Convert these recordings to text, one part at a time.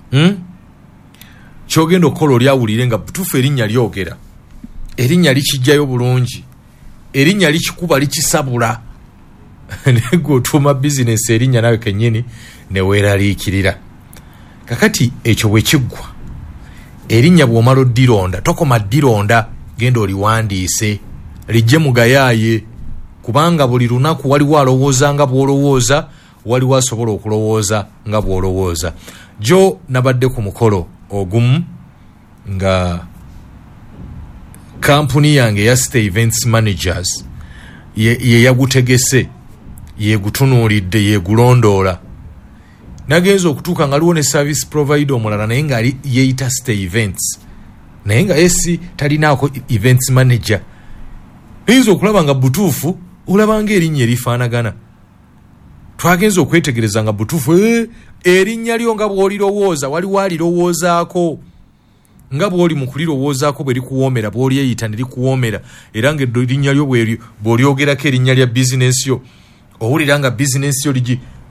kyogenda okukola olyawulire nga butuufu erinnya lyogera, erinnya likijjayo bulungi, erinnya likikuba likisabula naye gwe otuuma bizinesi erinnya nawe kennyini ne weeraliikirira. Kakati ekyo bwe kiggwa, erinnya bw'omala oddironda tokoma ddironda, genda oliwandiise lijje mugayaaye, kubanga buli lunaku waliwo alowooza nga bw'olowooza, waliwo asobola okulowooza nga bw'olowooza. Jo nabadde ku mukolo ogumu nga kampuni yange ya Stay Events Managers ye yagutegese, yegutunuulidde, yegulondoola. Nagenza okutuuka nga aliwo ne service provider omulala naye nga yeeyita Stay Events, naye nga yesi talinaako events manager. Oyinza okulaba nga butuufu olaba nga erinnya erifaanagana. Twagenza okwetegereza nga butuufu erinnya lyo nga bw'olirowooza waliwo alirowoozaako, nga bw'oli mu kulirowoozaako bwe likuwoomera, bw'olyeyita ne likuwoomera, era nga erinnya lyo bw'olyogerako erinnya lya bizinesi yo owulira nga bizinesi yo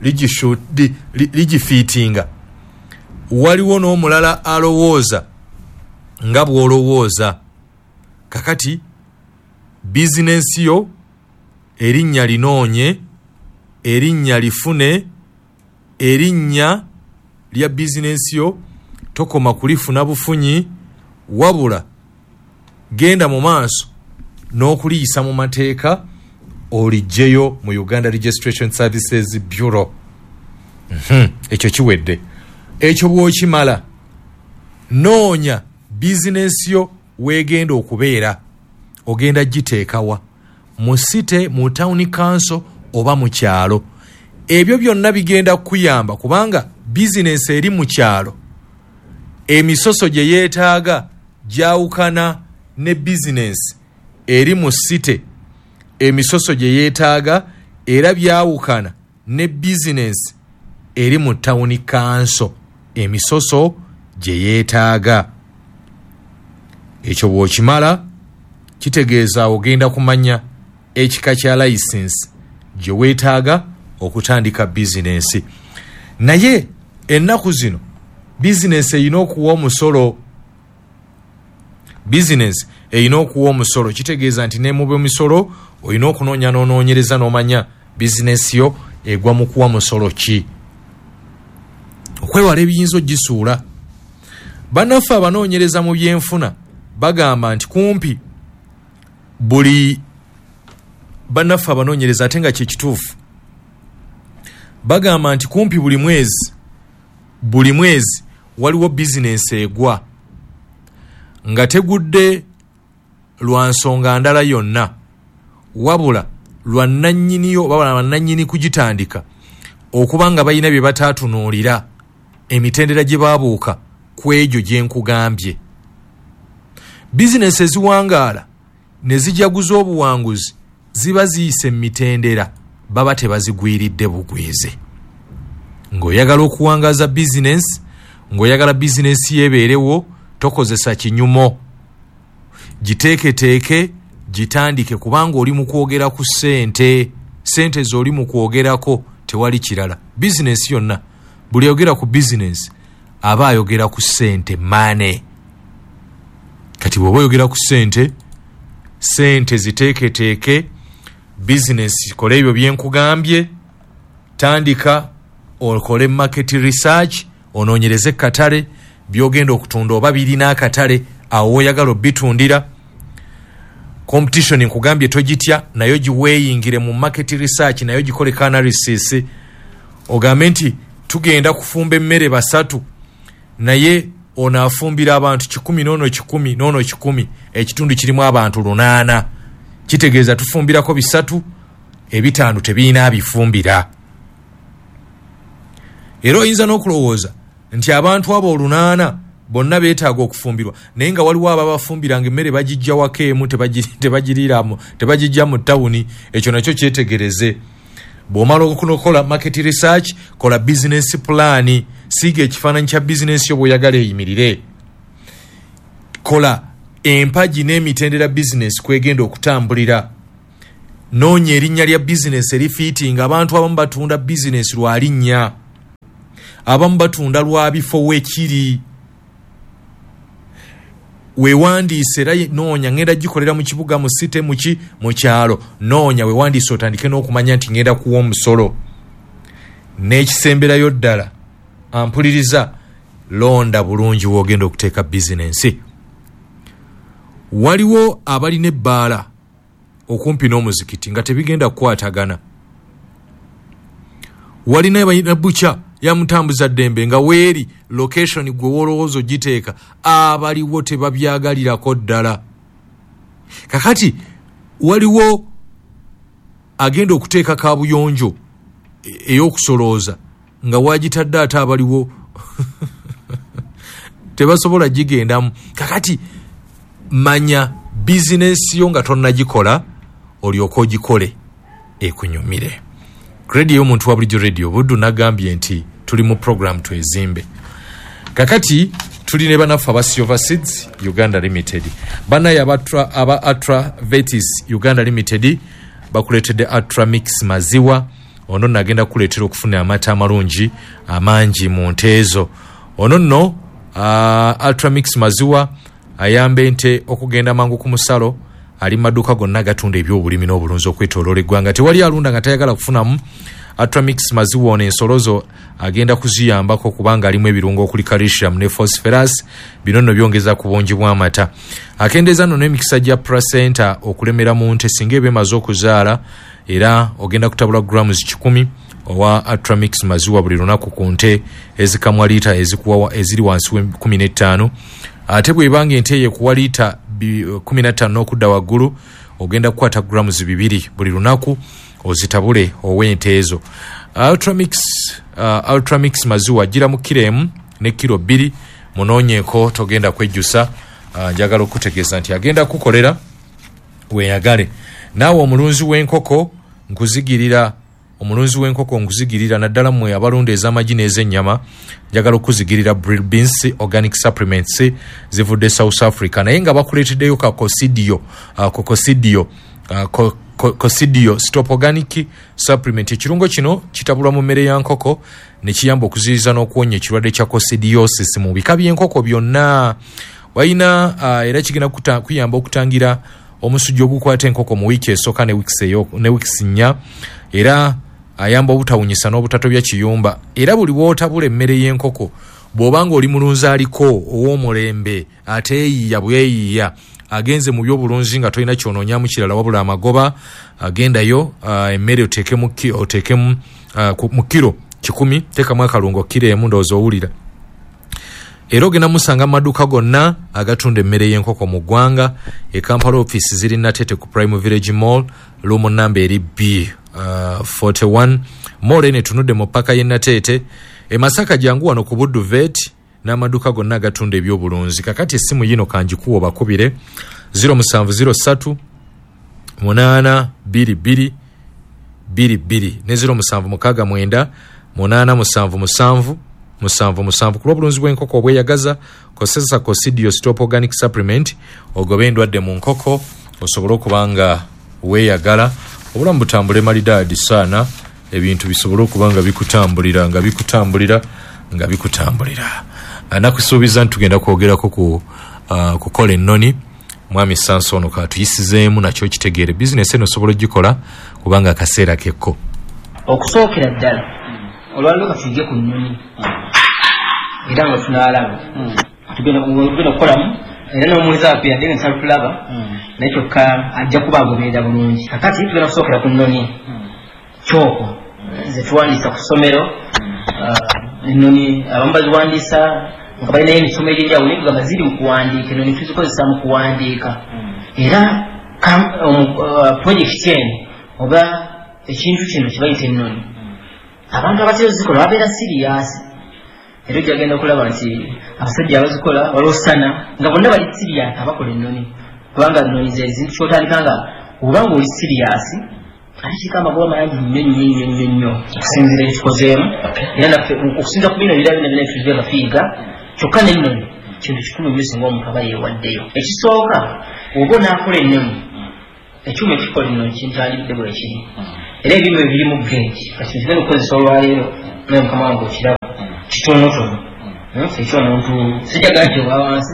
ligifiitinga. Waliwo n'omulala alowooza nga bw'olowooza. Kakati bizinesi yo erinnya linoonye, erinnya lifune, erinnya lya bizinesi yo tokoma kulifuna bufunyi, wabula genda mu maaso n'okuliyisa mu mateeka olijjeyo mu Uganda Registration Services Bureau. Ekyo kiwedde. Ekyo bw'okimala noonya bizinesi yo weegenda okubeera, ogenda giteekawa mu site, mu town council oba mu kyalo. Ebyo byonna bigenda kuyamba kubanga bizinesi eri mu kyalo emisoso gye yeetaaga gyawukana ne bizinesi eri mu site emisoso gye yeetaaga era byawukana ne bizinesi eri mu town council emisoso gye yeetaaga. Ekyo bw'okimala kitegeeza ogenda kumanya ekika kya license gye weetaaga okutandika bizinesi. Naye ennaku zino bizinesi erina okuwa omusolo. Bizinesi erina okuwa omusolo, kitegeeza nti ne mu b'emisolo olina okunoonya n'onoonyereza n'omanya bizinesi yo egwa mu kuwa musolo ki, okwewala ebiyinza ogisuula. Bannaffe abanoonyereza mu byenfuna bagamba nti kumpi buli bannaffe abanoonyereza ate nga kyekituufu, bagamba nti kumpi buli mwezi waliwo bizinesi egwa nga tegudde lwa nsonga ndala yonna, wabula lwa nannyiniyo oba bannannyini kugitandika okuba nga balina bye bataatunuulira, emitendera gye baabuuka ku egyo gye nkugambye. Bizinesi eziwangaala ne zijaguza obuwanguzi ziba ziyise mitendera, baba tebazigwiridde bugwize. Ng'oyagala okuwangaza bizinesi, ng'oyagala bizinesi yebeerewo, tokozesa kinyumo. Giteeketeeke, gitandike kubanga oli mu kwogera ku ssente. Ssente z'oli mu kwogerako, tewali kirala. Bizinesi yonna buli ayogera ku bizinesi aba ayogera ku ssente, mane. Kati bw'oba oyogera ku ssente ziteeketeeke, bizinesi kola ebyo bye nkugambye, tandika okole market research, onoonyereze katale byogenda okutunda oba birina akatale awo oyagala bitundira. Competition nkugambye togitya, nayo giweeyingire mu market research, nayo gikole analysis. Ogambe nti tugenda kufumba emmere basatu, naye onaafumbira abantu 10 n'ono 10, ekitundu kirimu abantu 8. Kitegeeza tufumbirako 3, 5 tebiina abifumbira. Era oyinza n'okulowooza nti abantu abo 8 bonna beetaaga okufumbirwa, naye nga waliwo ababafumbiranga emmere bagijja waka emu tebagiriiramu, tebagijja mu tawuni. Ekyo nakyo kyetegereze. Bw'omala okukola market research, kola business plan, siiga ekifaananyi kya bizinesi yo bw'oyagala eyimirire. Kola empagi n'emitendera bizinesi kwegenda okutambulira. Noonya erinnya lya bizinesi erifiitinga. Abantu abamu batunda bizinesi lwa linnya. abamu batunda lwa bifo wekiri wewandiise era noonya ngenda gikolera mu kibuga mu site mu kyalo noonya wewandiise otandike n'okumanya nti ngenda kuwa omusolo n'ekisemberayo ddala ampuliriza londa bulungi wogenda okuteeka bizinensi. Waliwo abalina ebbaala okumpi n'omuzikiti nga tebigenda kukwatagana. Walina abalina bucha ya mutambuza ddembe nga weeri location gwe wolowooza giteeka abaliwo tebabyagalirako ddala. Kakati waliwo agenda okuteeka kabuyonjo ey'okusolooza nga wagitadde ate abaliwo tebasobola gigendamu. Kakati manya bizinesi yo nga tonnagikola olyoka ogikole ekunyumire. Radio omuntu wa bulijjo radio Buddu nagambye nti tuli mu program twezimbe. Kakati tuli ne banafu aba Silver Seeds Uganda Limited. Banaye aba Atra Vetis Uganda Limited bakuletedde Atra Mix maziwa. Ono nagenda kuletera okufuna amata amalungi amangi mu nteezo. Ono nno Atra Mix maziwa ayambe nte okugenda mangu ku musalo. Ali maduka gonna gatunda ebyobulimi n'obulunzi okwetooloola eggwanga. Tewali alunda nga tayagala kufunamu Atramix maziwa ono ensolozo agenda kuziyambako kubanga alimu ebirungo okuli calcium ne phosphorus. Bino nno byongeza ku bungi bw'amata. Akendeeza nno n'emikisa gya placenta okulemera mu nte singa ebemaze okuzaala era ogenda kutabula grams 10 owa Atramix maziwa buli lunaku ku nte ezikamwa liita eziri wansi we 15. Ate bw'ebanga ente ye kuwa liita 15 okudda waggulu ogenda kukwata grams 2 buli lunaku ozitabule ow'ente ezo. Ultramix maziwa gira mu kilo emu ne kilo 2 munoonyeeko togenda kwejjusa. Njagala okutegeeza nti agenda kukolera weeyagale. Naawe omulunzi w'enkoko nkuzigirira naddala mmwe abalunda ez'amagi n'ez'ennyama njagala okuzigirira Brill Beans Organic Supplements zivudde South Africa naye nga bakuleeteddeyo Cocidio Stop Organic Supplement. Ekirungo kino kitabulwa mu mmere ya nkoko ne kiyamba okuziyiza n'okuwonya ekirwadde kya coccidiosis mu bika by'enkoko byonna. Walina era kigenda kuyamba okutangira omusujja ogukwata enkoko mu wiiki esooka ne wiikisi 4 era ayamba obutawunyisa n'obutatobya kiyumba. Era buli bw'otabula emmere y'enkoko bw'obanga oli mulunzi aliko ow'omulembe ate eyiya bweyiya agenze mu byobulunzi nga tolina kyonoonyamu kirala wabula amagoba agendayo emmere oteekemu mu kilo 10 teekamu akalungo kilo emu ndowooza owulira. Era ogenda musanga amaduuka gonna agatunda emmere y'enkoko mu ggwanga. E Kampala office ziri Natete ku Prime Village Mall lumu namba eri B41 mall ene tunudde mu paka y'e Natete. E Masaka jangu wano ku Buddu Vet n'amaduuka gonna agatunda ebyobulunzi. Kakati essimu yino kanjikuwa bakubire 0703 822 22 ne 0769 877 musanvu bulunzi bw'enkoko obweyagaza kozesa Cocidio Stop Organic Supplement ogobe endwadde mu nkoko osobole okubanga weeyagala obulamu butambule malidaadi saana ebintu bisobole okubanga bikutambulira. Nakusuubiza nti tugenda kwogerako ku kukola ennoni. Mwami Sansono katuyisizeemu nakyo kitegeere bizinesi eno osobola ogikola kubanga akaseera kekko. Okusookera ddala olwaliro kasige ku nnoni era nga tunaalaba tugenda okukolamu era n'omuliza apia dde nsala tulaba naye kyokka ajja kuba agoberera bulungi. Kakati tugenda kusookera ku nnoni kyoko ze tuwandiisa ku ssomero. Ennoni abamu baziwandiisa nga balinayo emisomo egy'enjawulo naye tugamba ziri mu kuwandiika. Ennoni tuzikozesa mu kuwandiika era purojekiti eno oba ekintu kino kye bayita ennoni abantu abatera zikola babeera siriyasi. Era gyagenda okulaba nti abasajja abazikola olwosana nga bonna bali siriyasi abakola ennoni kubanga ennoni ze zintu kyotandika nga obanga oli siriyasi ate kika amagoba mangi nnyo okusinzira ekikozeemu. Era naffe okusinza ku bino bina tuzibe gafiiga kyokka n'ennoni kintu kikulu nnyo singa omuntu aba yeewaddeyo. Ekisooka oba onaakola ennoni ekyuma ekikola ennoni kintandikidde bwe kiri era ebimu ebiri mu geeti kati kigenda okukozesa olwaleero naye mukama wange okiraba kitonotono ekyo omuntu sijagala kyoba wansi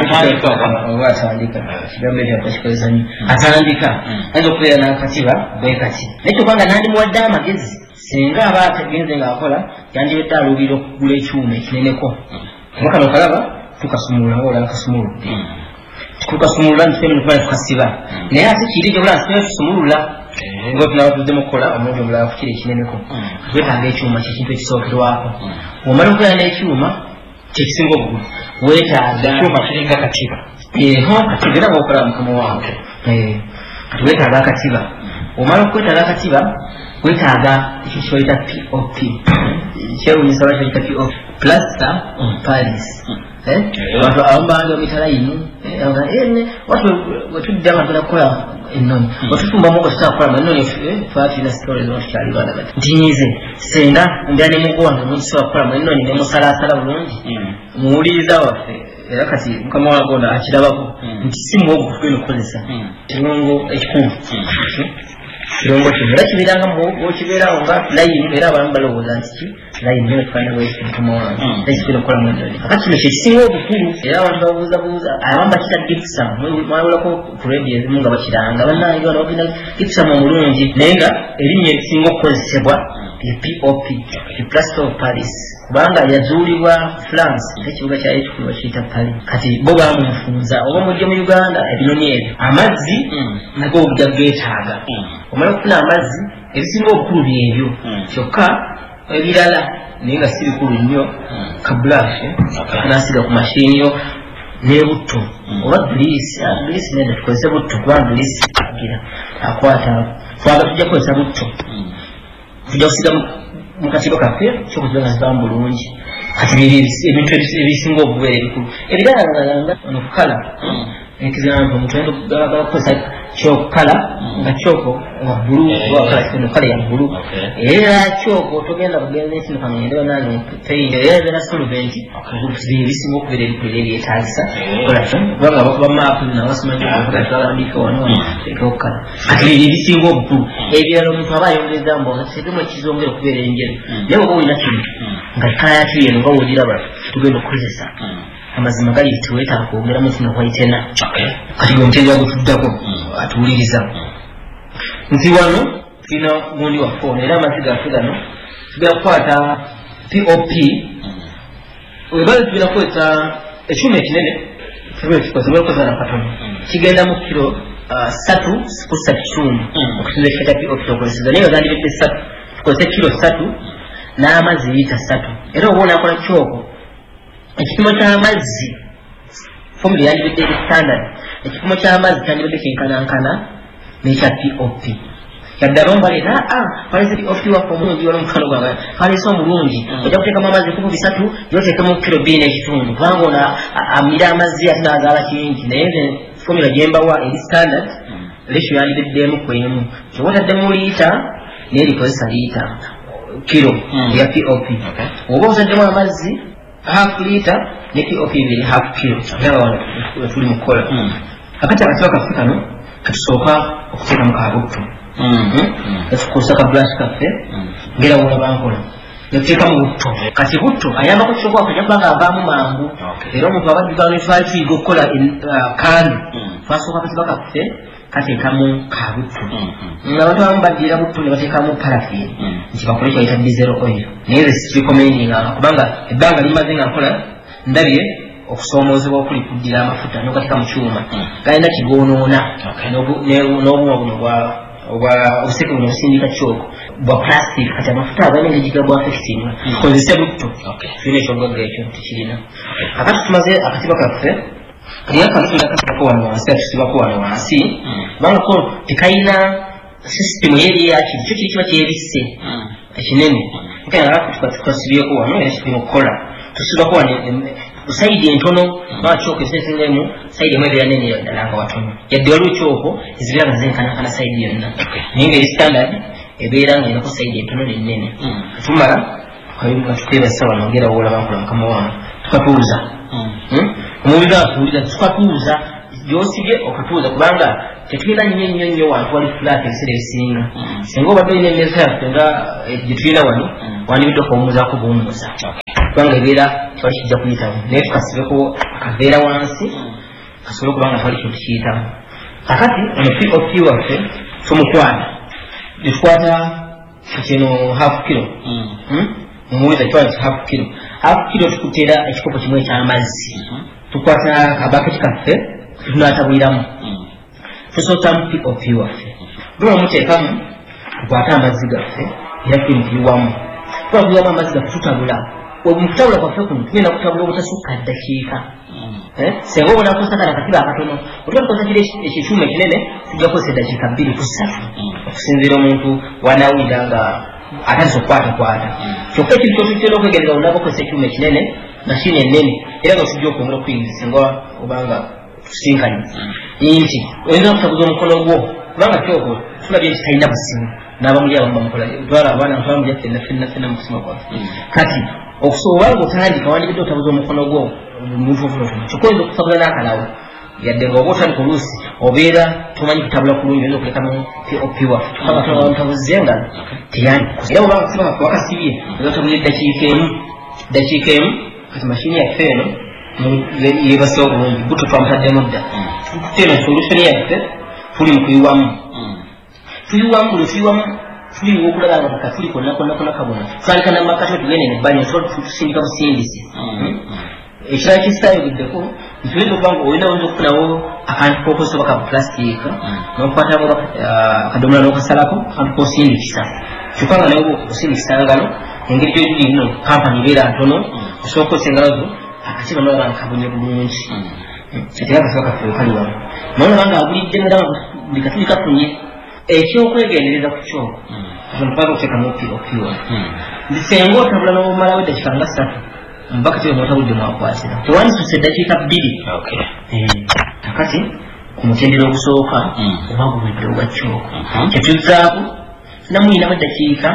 oba atandika kigambo ekyo akakikozesa nnyo atandika ayinza okubeera n'akatiba bwe kati naye kyokubanga nandimuwadde amagezi singa aba ategenze ng'akola yandiwedde aluubira okugula ekyuma ekineneko kuba kano kalaba tukasumulula nga olaba kasumuludde tukasumulula ntutemukuba tukasiba naye ate kiri gyobula nsitera tusumulula nga tunaba tuddemu okukola omuntu omulala kukiri ekineneko twetaaga ekyuma kyekintu ekisookerwako omala okubeera n'ekyuma kyekisinga obugulu weetaaga ekyuma kiringa katiba katiba era ngaokola mukama wange kati weetaaga akatiba omala okwetaaga akatiba weetaaga ekyo kibayita pop kyewunyisa lwaki bayita pop plaster of paris abantu abambange omitalayini watu wetudde abantu nakukola ennoni wetufumbamu okositaakukolamu ennoni twatulina stories watukyali baana bati nti nyize senga mbera nemugonda omuntu akukolamu ennoni nemusalaasala bulungi muwuliriza waffe era kati mukama wagonda akirabako nti si muwogo kugenda okukozesa kirungo ekikulu kirungo kino era kibeeranga muwogo kibeerawo nga layini era abamu balowooza nti ki layini naye tukana wesi mukama wange ekigenda okukolamu ennoni akati kino kyekisinga obukulu era abantu babuuzabuuza abamu bakita gipsam mwawulako ku redio ezimu nga bakiranga bannange bano bagenda gipsam omulungi naye nga erinnya erisinga okukozesebwa pop plaster of paris kubanga yazuulibwa France ekibuga kyayo ekikulu bakiyita Paris kati bo bamufunza oba mujja mu Uganda ebinoni ebyo amazzi nago obujja geetaaga omala okufuna amazzi ebisinga obukulu byebyo kyokka ebirala naye nga si bikulu nnyo kabulashe nasiga ku mashiniyo n'ebutto oba gulisi nenda tukozese butto kubanga gulisi agira akwata twaga tujja kukozesa butto tujja kusiga mukatiba kaffe kyokuziba zibamu bulungi kati ebintu ebisinga obubeera ebikulu ebirala nokukala ekizampo omuntu ayinza okugalagala kukozesa kyokukala nga kyoko nga bulu kala ya bulu era kyoko togenda kugenda n'ekintu kangende banane peyinti era ebeera solvent ebisinga okubeera ebikulu ebyetaagisa kolatyo kubanga bakuba maapu nabasomabalandika wano ekokukala kati ebisinga obukulu ebirala omuntu aba ayongeza mbona tetemu ekizongera okubeera enjeru naye oba olina kino nga kala yakyo yeno nga woogiraba tugenda okukozesa amazima gali tuwetaaga kwogeramu kino waitena kati omutendera gutuddako atuwuliriza nti wano tulina gundi waffe ono era amazzi gaffe gano tugenda kukwata pop webaze tugenda kukozesa ekyuma ekinene tubeekikoze kukoza nakatono kigenda mu kiro 3 kusa kitundu okusinza ekifata pop tokozeseza naye ogandibedde 3 tukozese kiro 3 n'amazzi liita 3 era oba onakola kyoko ekipimo ky'amazzi fomula yandibedde standard ekipimo ky'amazzi kyandibedde kyenkanankana n'ekya pop yaddala ombaleeta palese pop waffe omulungi wala omukano gwange palese omulungi ojja kuteekamu amazzi 3 yoteekemu kiro 2 n'ekitundu kubanga ono amira amazzi ate n'agaala kingi naye fomula gyembawa eri standard ratio yandibeddeemu ku emu kyoba otaddemu liita naye likozesa liita kiro eya pop oba otaddemu amazzi half liter ne pop ibiri half kilo ngaba wano tuli mukola akati akatiba kaffe kano katusooka okuteekamu kabutto tukozesa ka brush kaffe ngera wolaba nkola netuteekamu butto kati butto ayambako kisokwako ajja kubanga avaamu mangu era omuntu abaddugaano twali tuyiga okukola kandu twasooka akatiba kaffe kateekamu kabutto abantu abamu baddiira butto ne bateekamu parafini nti bakole kyayita diesel oil naye nze sikirekomendinganga kubanga ebbanga limaze nga nkola ndabye okusoomoozebwa okuli kuddira amafuta nogateeka mu kyuma galina kigoonoona n'obuuma buno obuseke buno obusindika kyoko bwa plastic kati amafuta agalina engejiga bwa affectinga tukozese butto tulina ekyogagga ekyo tikirina akati tumaze akatiba kaffe naye akatunda kasibako wano wansi atusibako wano wansi kubanga ko tekayina sisitemu yeri yakiri kyo kiri kiba kyebisse ekinene tukasibyeko wano era kipima okukola tusibako wano saidi entono bakyoko esesingaemu saidi emu ebeera nene ddala nga watono yadde waliwo kyoko ezibeera nga zenkanankana saidi yonna naye ngaeri standard ebeera nga erako saidi entono nennene tumala nga tukwebasa wano ngera woolaba nkola mukama wange tukatuuza omuwuliza atuwuliza tukatuuza gyosibye okatuuza kubanga tetulina nnyo wantu wali flat ebiseera ebisinga singa obadde olina emmeeza yaffe nga gyetulina wano wandibidde okuwummuzaako buwummuza kubanga ebeera tewali kijja kuyitamu naye tukasibeko akaveera wansi kasobole okubanga tewali kintu kiyitamu kakati ono waffe tumukwata netukwata kino half kilo mumuweza kiwala ki half kilo tukutera ekikopo kimu eky'amazzi tukwata kabaketi kaffe tunatabwiramu tusootamu pop waffe bwe muteekamu tukwate amazzi gaffe era tumuyiwamu twayiwamu amazzi gaffe tutabula mukutabula kwaffe kuno tugenda kutabula obutasukka ddakiika senga obona kusakala akatiba akatono otwatukoza kiri ekikyuma ekinene tujja kukozesa eddakiika 2 ku 3 okusinziira omuntu wanawulira nga atandise okukwatakwata kyokka ekintu kyotutera okwegerera olunaba okozesa ekyuma ekinene mashini ennene era nga tujja okwongera okuyingiza singa obanga tusinkanye nti oyinza okutabuza omukono gwo kubanga kyoko tulabye nti talina busimu n'abamuli abamu bamukola twala abaana ntwamulya ffenna mu kusoma kwaffe kati okusobola nga otandika wandikidde otabuza omukono gwo omuntu ovulotono kyokoyinza okutabula n'akalawo yadde nga oba otandika oluusi obeera tomanyi kutabula kulungi oyinza okulekamu opiwa tukabatabuze nga teyandikoze era obanga kusiba wakasibye ozatabula eddakiika emu kati mashini yaffe eno yebase obulungi buto twamutaddemu dda tuteno solution yaffe tuli mu kuyiwamu tuliwo okulaba nga kaka tuli konna kabona twalika namakati tugende nebbanya tusindika busindisi ekirala kisayogeddeko ntuyinza okuba nga olina oyinza okufunawo akantu kokozesa baka plastika nokukwatamu akadomola n'okasalako akantu kosindikisa kyokka nga nawe osindikisa ngalo engeri gyoliri ino kampani ebeera ntono osobola okukozesa engalo zo akatiba nolaba nkabonye bulungi ekyakasaba kaffe kaliwamu nolaba nga abulidde mudama buli katuli kafunye ekyokwegendereza ku kyoko mpaka okuteekamu opiwa ndisenga otabula n'omalawo eddakiika nga 3 mpaka kyo notabudde mwakwatira tewandisuse eddakiika 2 kakati ku mutendera ogusooka oba guwedde ogwa kyoko kyetuzzaako namuyinamu eddakiika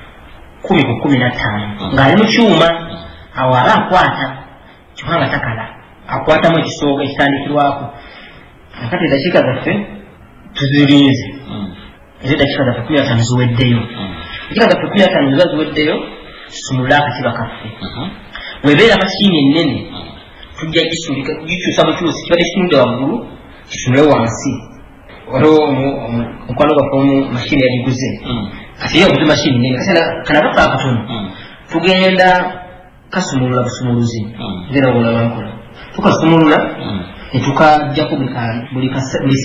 10 ku 15 ng'ali mu kyuma awo aba akwata kyokka takala akwatamu ekisooka ekitandikirwako kakati eddakiika zaffe tuzirinze era eddakiika zaffe 15 ziweddeyo eddakiika zaffe 15 ziba ziweddeyo tusumulule akatiba kaffe webeera mashini ennene tujja gikyusa bukyusi kibadde kitunudde waggulu kisumule wansi waliwo omukwano gwaffe omu mashini yagiguze kati ye oguze mashini nnene kanagafe akatono tugenda kasumulula busumuluzi ngera olaba nkola tukasumulula netukajjako buli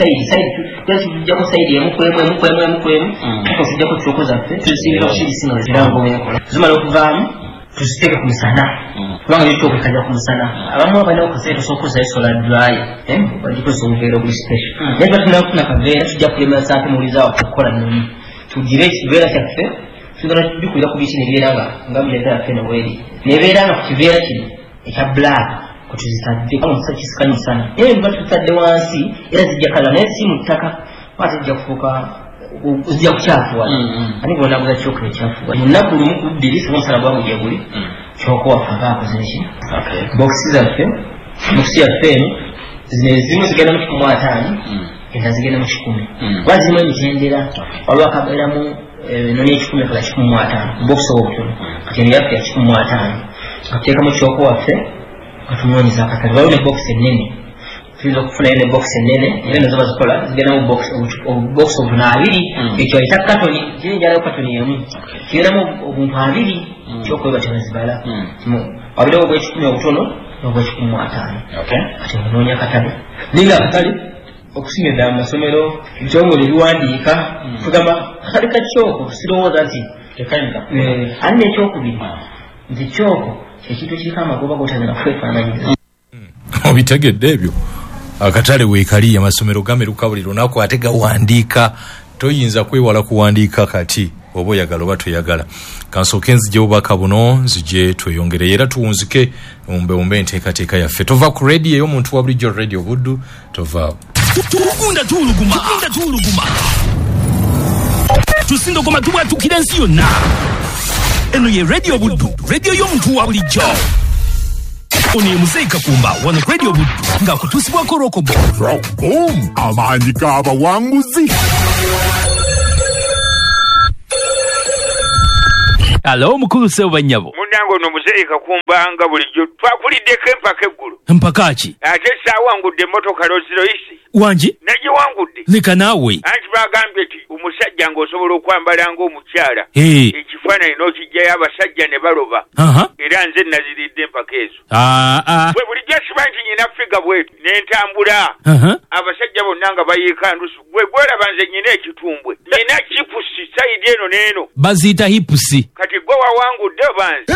sayidi tujjako sayidi emukwemu tukasujjako kyoko zaffe tuzisingika kukigisinga ziragobenkola zimala okuvaamu tuziteeke ku musana kubanga byokyoko kajja ku musana abamu abalina okuzeera osobola okukozesa sola dryer bagikozesa obuveera obuli special naye tuba tunafuna kaveera tujja kulemesa ate muwuliza waffe okukola noni tugire ekiveera kyaffe tugenda tubikulira ku biti nebeera nga muleeta yaffe noweri nebeera nga ku kiveera kino ekya black kutuzitadde omusa kisikanyisana naye niba tutadde wansi era zijja kala naye si mu ttaka ate zijja kufuuka zijja kukyafuwa ani bonaguza kyoko ekyafuwa munaku lumu ku 2 singa omusala gwamu gye guli kyoko waffe aba akoze ki bokisi zaffe bokisi yaffe eno zino ezimu zigenda mu 15 endala zigenda mu 10 kuba zirimu emitendera waliwo akabeeramu noni 10 kala 15 bokisi obutono kati eno yaffe ya 15 katuteekamu kyoko waffe katunoonyeza akatale waliwo ne bokisi ennene tuyinza okufunayo ne bokisi ennene era nazo bazikola zigendamu obubokisi obuna 2 ekyo ayita katoni kirinjalayo katoni emu kigendamu obuntu 2 kyokweba tebazibala wabirewo obwekikumi obutono n'obwekikumi 5 kati onoonya akatale ninga akatale okusinga eddala mu masomero ebyongole ebiwandiika tugamba akatale ka kyoko sirowooza nti ani nekyokubiri nti kyoko ekintu kiriko amagoba gotagenda kwefaananyiza obitegedde ebyo akatale weekali amasomero gameruka buli lunaku ate gawandiika toyinza kwewala kuwandiika kati oba oyagala oba toyagala kansooke nzije obubaka buno nzije tweyongere era tuwunzike umbe enteekateeka yaffe tova ku radio ey'omuntu wa bulijjo radio buddu tovaawo tukunda tuuluguma tusindogoma tubwatukira ensi yonna eno ye radio buddu radio y'omuntu wa bulijjo ono ye Muzeeyi Kakumba wano radio buddu ng'akutuusibwako rokobo amaanyi g'abawanguzi. Alo mukulu Ssebuba nnyabo. munango no muzeeka kumbanga bulijjo twakuliddeko empaka eggulu mpakaki ate saawangudde emmotoka Rolls-Royce wangi nagiwangudde leka naawe anti bagambye ti omusajja ng'osobola okwambala ng'omukyala Hey. ekifaananyi n'okijjayo abasajja ne baloba era nze naziridde empaka ezo bwe bulijjo siba nti nyina figa bwetu n'entambula abasajja bonna nga bayiikandusu gwe gwolaba nze nyina ekitumbwe nyina chipusi sayidi eno n'eno baziyita hipusi kati gwe wawangudde obanze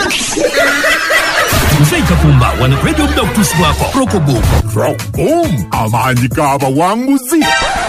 Muzeeka Kumba wano Radio Buddha okutuusibwako Rokoboom Rokoboom amaanyi g'abawanguzi.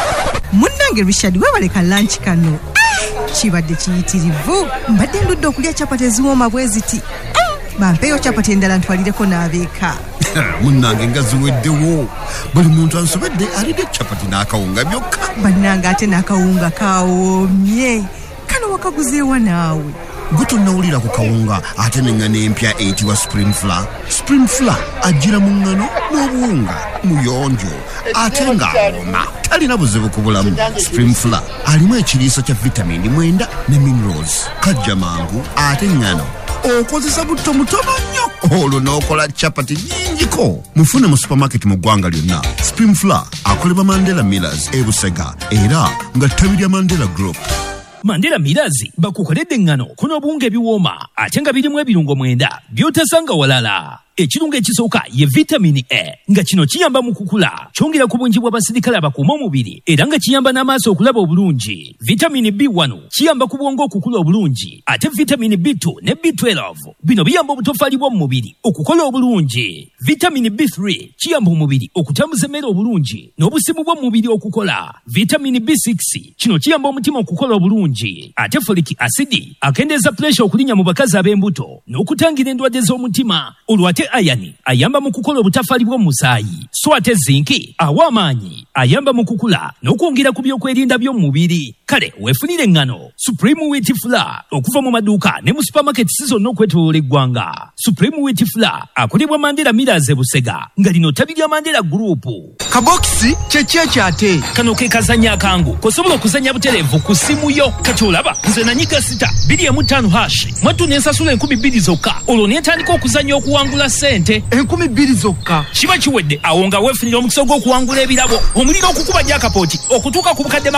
Munnange Richard webaleka lunch kano kibadde kiyitirivu mbadde ndudde okulya capati eziwooma bwe ziti bampeeyo capati endala ntwalireko n'abeeka munnange nga ziweddewo buli muntu ansobedde alidde capati n'akawunga byokka bannange ate n'akawunga kawoomye kano wakaguzeewa naawe gwe tonnawulira ku kawunga ate n'eŋŋano empya eyitibwa spring flour. Spring flour ajjira mu ŋŋano n'obuwunga muyonjo ate ng'awoma talina buzibu ku bulamu. Spring flour alimu ekiriisa kya vitamini 9 ne minerals kajja mangu ate ŋŋano okozesa butto mutono nnyo olwo n'okola capati nnyingiko. Mufune mu supermarket mu ggwanga lyonna. Spring flour akolebwa Mandela Millers e Busega era nga ttabi lya Mandela Group. Mandela Millers bakukoledde eŋŋano kunobuwunga ebiwooma ate nga birimu ebirungo 9 by'otasanga walala. Ekirungo ekisooka ye vitamini A nga kino kiyamba mu kukula kyongera ku bungi bw'abasirikale abakuuma omubiri era nga kiyamba n'amaaso okulaba obulungi. Vitamini B1 kiyamba ku bwongo okukula obulungi ate vitamini B2 ne B12 bino biyamba obutofaali bw'omu mubiri okukola obulungi. Vitamini B3 kiyamba omubiri okutambuza emmere obulungi n'obusimu bw'omu mubiri okukola. Vitamini B6 kino kiyamba omutima okukola obulungi ate folic acid akendeeza pressure okulinnya mu bakazi ab'embuto n'okutangira endwadde z'omutima olwate ayani ayamba mu kukola obutafaali bw'omu musaayi so ate zinki awa amaanyi ayamba mu kukula n'okwongera ku byokwerinda by'omu mubiri. Kale weefunire eŋŋano Supreme Wheat Flour okuva mu maduuka ne mu supermarket zonna okwetooloola eggwanga. Supreme Wheat Flour akolebwa Mandela Millers e Busega nga lino ttabi lya Mandela Group. Kabokisi kyeki ate kano ke kazanya akangu kosobola okuzanya butereevu ku simu yo kati olaba nze nanyiga sita 2.5 hash mwattu nensasula 2,000 zokka olwo netandika okuzanya okuwangula sente 2,000 zokka kiba kiwedde awo nga weefunira omukisa gw'okuwangula ebirabo omuliro okukuba jakapooti okutuuka ku bukadde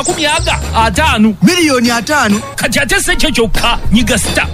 50 miliyoni 5 kati ate si ekyo kyokka nyiga sita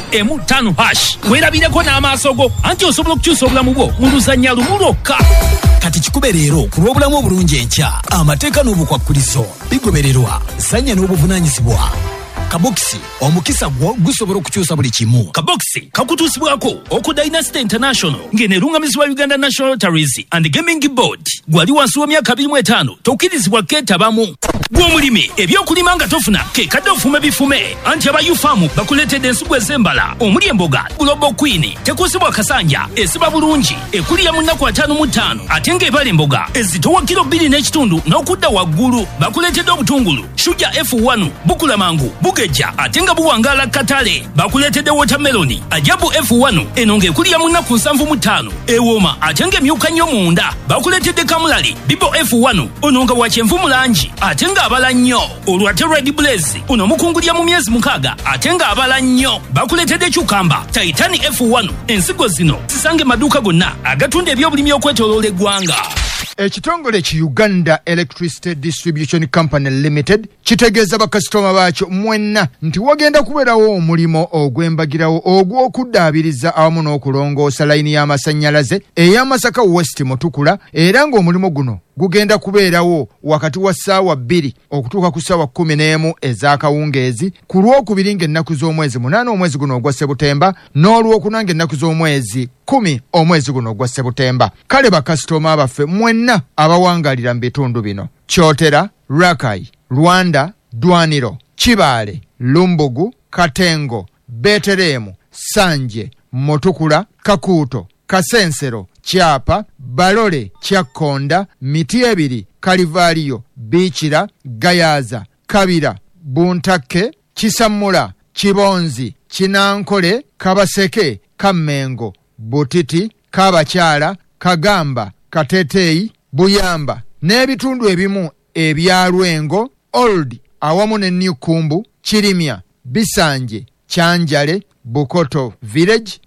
2.5 hash weerabireko n'amaaso go anti osobola okukyusa obulamu bwo mu luzannya lumu lwokka. kati kikube leero ku lw'obulamu obulungi enkya amateeka n'obukwakkulizo bigobererwa sanya n'obuvunaanyizibwa. Kabokisi omukisa gwo gusobola okukyusa buli kimu. Kabokisi kakutuusibwako oku Dynasty International ng'eneerungamizibwa Uganda National Lotteries and Gaming Board. Gwali wansi wa myaka 25 tokkirizibwa keetabamu. Gw'omulimi ebyokulima nga tofuna ke kadde ofume bifume anti aba UFAM bakuleetedde ensigo ez'embala omuli emboga Global Queen tekuusibwa kasanja esiba bulungi ekulira mu nnaku 55 ate ng'ebala emboga ezitowa kilo 2.5 n'okudda waggulu bakuleetedde obutungulu Shuja F1 bukula mangu bugeja ate nga buwangaala katale bakuleetedde watermelon ajabu F1 eno ng'ekulira mu nnaku 75 ewooma ate ng'emyuka nnyo munda bakuleetedde kamulali Bibo F1 ono nga wa kyenvu mu langi ate nga abala nnyo olwo ate Red Blaze ono mukungulya mu myezi 6 ate nga abala nnyo bakuleetedde Chukamba Titani F1 ensigo zino zisange maduuka gonna agatunda ebyobulimi okwetooloola eggwanga. Ekitongole ki Uganda Electricity Distribution Company Limited kitegeeza bakasitoma baakyo mwenna nti wagenda kubeerawo omulimo ogw'embagirawo ogw'okuddaabiriza awamu n'okulongoosa layini y'amasannyalaze eya Masaka West Mutukula era ng'omulimu guno gugenda kubeerawo wakati wa ssaawa 2 okutuuka ku ssaawa 11 ez'akawungeezi ku lwokubiri ng'ennaku z'omwezi 8 omwezi guno ogwa Sebutemba n'olwokuna ng'ennaku z'omwezi 10 omwezi guno ogwa Sebutemba. Kale bakasitoma baffe mwenna abawangaalira mu bitundu bino Kyotera, Rakai, Rwanda, Dwaniro, Kibaale, Lumbugu, Katengo, Beteremu, Sanje, Mutukula, Kakuuto, Kasensero, Kyapa, Balole, Kyakkonda, Mityebiri, Kalivaliyo, Biikira, Gayaza, Kabira, Buntakke, Kisammula, Kibonzi, Kinankole, Kabaseke, Kammengo, Butiti, Kabakyala, Kagamba, Kateteyi, Buyamba n'ebitundu ebimu ebya Lwengo, Old awamu ne New Kumbu, Kirimya, Bisanje, Kyanjale, Bukoto Village,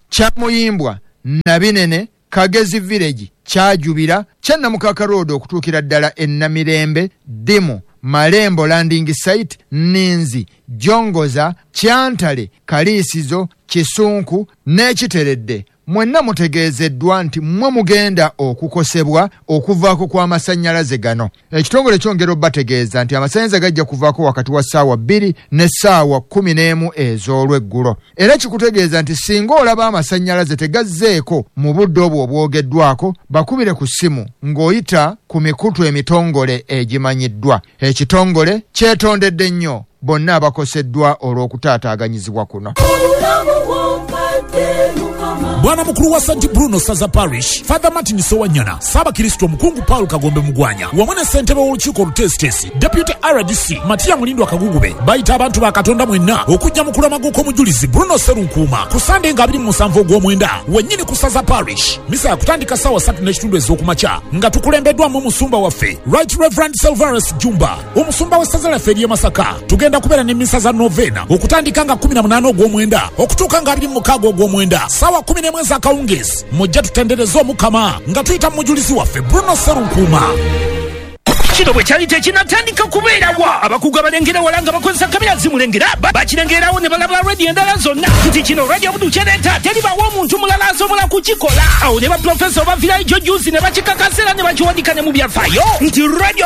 Kyamuyimbwa, Nabinene, Kagezi Village, Kyajubira, Kyannamukaka Road okutuukira ddala e Namirembe, Dimu, Malembo Landing Site, Ninzi, Jongoza, Kyantale, Kaliisizo, Kisunku n'Ekiteredde. Mwenna mutegeezeddwa nti mmwe mugenda okukosebwa okuvaako kw'amasannyalaze gano. Ekitongole kyongera obbategeeza nti amasannyalaze gajja kuvaako wakati wa ssaawa 2 ne ssaawa 11 ez'olweggulo. Era kikutegeeza nti singa olaba amasannyalaze tegazzeeko mu budde obwo obwogeddwako, bakubire ku ssimu ng'oyita ku mikutu emitongole egimanyiddwa. Ekitongole kyetondedde nnyo bonna abakoseddwa olw'okutaataaganyizibwa kuno. Bwana mukuru wa St. Bruno Saza Parish, Father Martin Sowanyana, Saba Kristo Mukungu Paul Kagombe Mugwanya, wamwene ssentebe w'olukiiko olutesitesi, Deputy RDC, Matiya Mulindwa Kagugume, bayita abantu ba Katonda mwenna okujja mu kulamaguko omujulizi Bruno Serunkuuma ku Sande nga 27 ogw'omwenda wennyini ku Saza Parish. Misa yakutandika ssaawa 3:30 ez'okumakya nga tukulembeddwamu omusumba waffe Right Reverend Silverus Jumba, omusumba w'essaza lyaffe ery'e Masaka. Tugenda kubeera n'emmisa za novena okutandika nga 18 ogw'omwenda okutuuka nga 26 ogw'omwenda ssaawa 10 mwezi akawungezi. Mujja tutendereza Omukama nga tuyita mu mujulizi waffe Bruno Serunkuuma. Kino bwe kyali tekinatandika kubeerawa, abakugu abalengera wala nga bakozesa kamera zimulengera bakirengerawo ne balabula radio endala zonna nti kino radio budu kyereeta teribawo omuntu mulala asobola kukikola. Awo ne baprofesa oba virayo jojuzi ne bakikakasera ne bakiwanika ne mu byafaayo nti radio